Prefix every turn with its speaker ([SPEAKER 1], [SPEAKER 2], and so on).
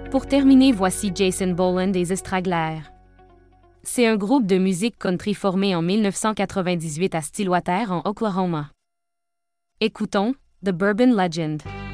[SPEAKER 1] Pour terminer, voici Jason Boland des Stragglers. C'est un groupe de musique country formé en 1998 à Stillwater, en Oklahoma. Écoutons The Bourbon Legend.